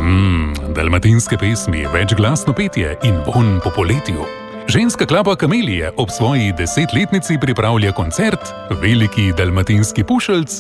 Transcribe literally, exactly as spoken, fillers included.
Mmm, dalmatinske pesmi, večglasno petje in vonj po poletju. Ženska klapa Kamelije ob svoji desetletnici pripravlja koncert Veliki dalmatinski pušeljc